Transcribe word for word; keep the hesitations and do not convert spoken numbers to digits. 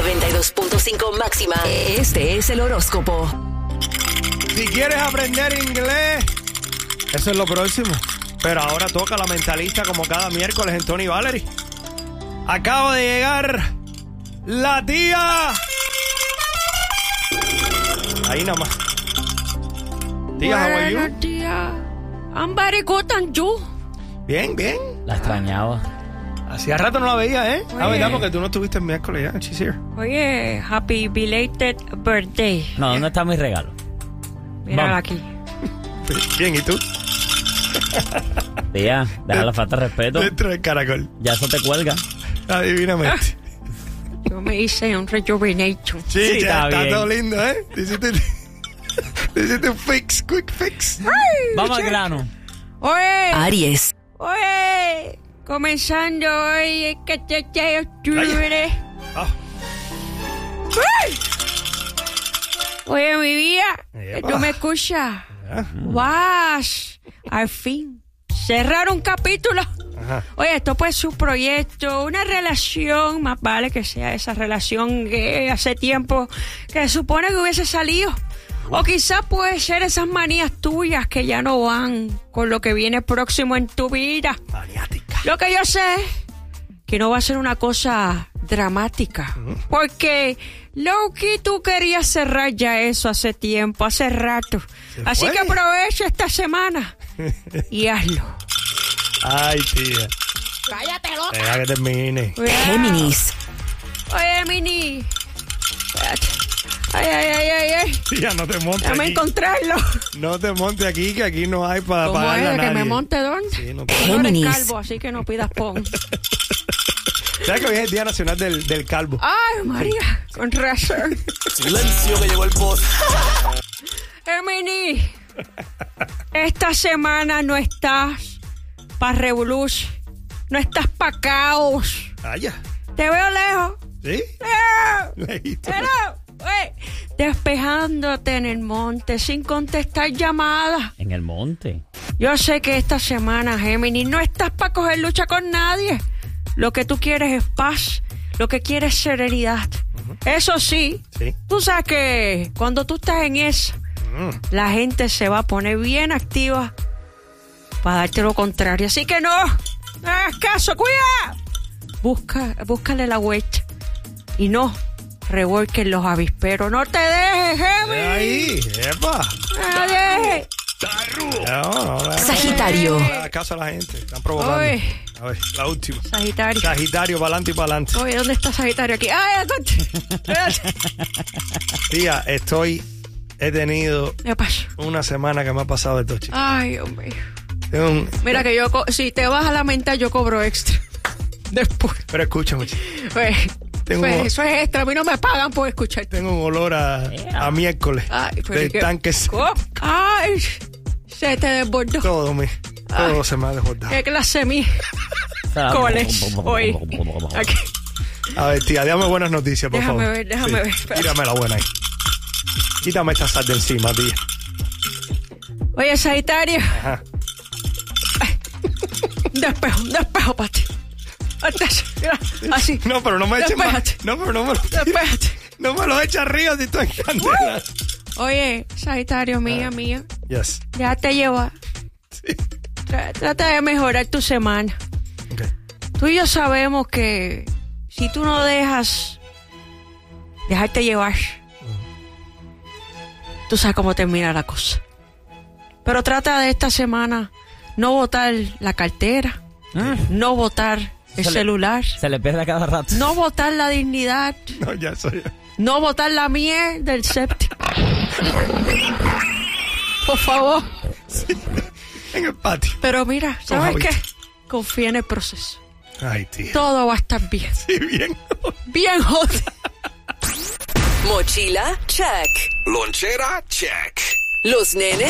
noventa y dos punto cinco máxima. Este es el horóscopo. Si quieres aprender inglés, eso es lo próximo. Pero ahora toca la mentalista como cada miércoles en Tony Valerie. Acaba de llegar la tía. Ahí nada más. Tía, how are you? Buenos días. I'm very good and you. Bien, bien. La extrañaba. Hacía rato no la veía, ¿eh? Oye. Ah, ¿verdad? Porque tú no estuviste el miércoles ya. She's here. Oye, happy belated birthday. No, ¿dónde está mi regalo? Mírala Vamos. aquí. Bien, ¿y tú? Tía, deja la falta de respeto. Dentro del caracol. Ya eso te cuelga. Divinamente. Yo me hice un rejuvenation. Sí, Sí, ya está está bien. todo lindo, ¿eh? Te hiciste, te hiciste un fix, quick fix. Vamos al grano. Oye, Aries. oye, comenzando hoy el catorce de octubre. Ah, ¡Ay! Oye, mi vida, que Epa. tú me escuchas. ya. ¡Vas! Al fin. Cerrar un capítulo. Ajá. Oye, esto puede ser un proyecto, una relación, más vale que sea esa relación que hace tiempo que se supone que hubiese salido. O quizás puede ser esas manías tuyas que ya no van con lo que viene próximo en tu vida. Maniática. Lo que yo sé que no va a ser una cosa dramática. Porque, Loki, tú querías cerrar ya eso hace tiempo, hace rato. ¿Se Así fue? que aprovecha esta semana y hazlo. Ay, tía. ¡Cállate, loca! Deja que termine. Cuidado. Géminis. Oye, Mini. Espérate. Ay, ay, ay, ay, ay. Tía, no te montes Déjame aquí. encontrarlo. No te montes aquí, que aquí no hay para ¿Cómo pagarle a es? ¿Que nadie. me monte dónde? Sí, no te... Tú no eres Géminis. calvo, así que no pidas pon. ¿Sabes que hoy es el Día Nacional del, del Calvo? Ay, María, con razón. Silencio que llegó el boss. Eh, Mini. Esta semana no estás para revolución. No estás para caos. Vaya. Te veo lejos. ¿Sí? ¡Lejos! Lejito. Pero, oye, despejándote en el monte sin contestar llamadas. En el monte. Yo sé que esta semana, Géminis, no estás para coger lucha con nadie. Lo que tú quieres es paz. Lo que quieres es serenidad. Eso sí, Sí. tú sabes que cuando tú estás en eso, Mm. la gente se va a poner bien activa para darte lo contrario. Así que no, no hagas caso, cuida. Busca, búscale la vuelta. Y no revuelques los avisperos. No te dejes, Géminis. Ahí, epa. No te dejes. No, no, no, Sagitario. no hagas caso a la gente. Están provocando. Oye. A ver, la última. Sagitario. Sagitario, para adelante y para adelante. Oye, ¿dónde está Sagitario aquí? ¡Ay, espérate! Tía, estoy... He tenido ¿Qué pasó? una semana que me ha pasado de toche. Ay, Dios mío. Tengo un- Mira que yo, co- si te vas a lamentar, yo cobro extra. Después. Pero escúchame, chico. Pues, Tengo- pues, eso es extra. A mí no me pagan por escucharte. Tengo un olor a, a miércoles. Ay, pero de ¿y qué? tanques. ¿Cómo? Ay, se te desbordó. Todo, me, todo se me ha desbordado. ¿Qué clase mía? College. Hoy. Aquí. A ver, tía, dame buenas noticias, por Déjame favor. ver, déjame ver, espera. Tírame la buena ahí. Quítame esta sal de encima, tía. Oye, Sagitario. Ajá. Un despejo, un despejo para ti. Así, mira, así. No, pero no me eches más. Despéjate. No, pero no me lo Despéjate. No me lo eches arriba si estoy en candela. Oye, Sagitario, mía, mía. Yes. Déjate llevar. Sí. Tra- Trata de mejorar tu semana. Ok. Tú y yo sabemos que si tú no dejas dejarte llevar, tú sabes cómo termina la cosa. Pero trata de esta semana no botar la cartera, Ah, no botar el Se le- celular, se le pierde a cada rato. no botar la dignidad, No, ya soy. no botar la miel del séptimo. Por favor. En el patio. Pero mira, ¿sabes Con qué? Javito. Confía en el proceso. Ay, tía. Todo va a estar bien. Sí, bien. Bien, José. Mochila, check. Lonchera, check. Los nenes